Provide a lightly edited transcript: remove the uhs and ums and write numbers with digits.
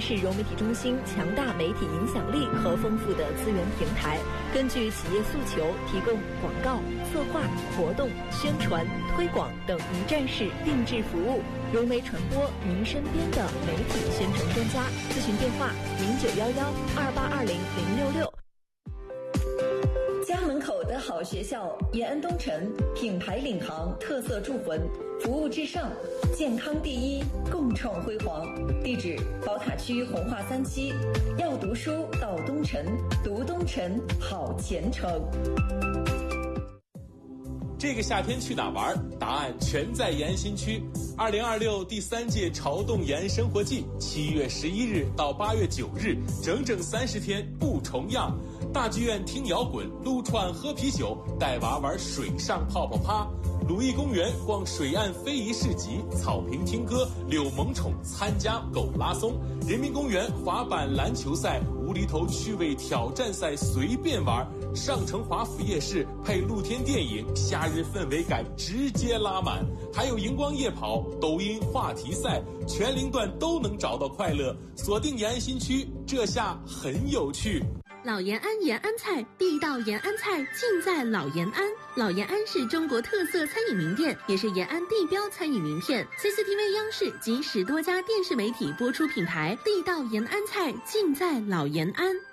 市融媒体中心强大媒体影响力和丰富的资源平台，根据企业诉求提供广告、策划、活动、宣传、推广等一站式定制服务。融媒传播，您身边的媒体宣传专家。咨询电话：091128200666。家门口的好学校，延安东城品牌领航，特色铸魂，服务至上，健康第一，共创辉煌。地址：宝塔区红化3期。要读书到东城，读东城好前程。 这个夏天去哪玩？答案全在延安新区。2026第3届潮动延安生活季，7月11日到8月9日，整整30天不重样。大剧院听摇滚，撸串喝啤酒，带娃玩水上泡泡趴。鲁艺公园逛水岸非遗市集，草坪听歌，遛萌宠，参加狗拉松。人民公园滑板篮球赛，无厘头趣味挑战赛随便玩。上城华府夜市配露天电影，夏日氛围感直接拉满。还有荧光夜跑、抖音话题赛，全龄段都能找到快乐。锁定延安新区，这下很有趣。 老延安延安菜，地道延安菜尽在老延安。老延安是中国特色餐饮名店，也是延安地标餐饮名片。CCTV 央视及10多家电视媒体播出品牌，地道延安菜尽在老延安。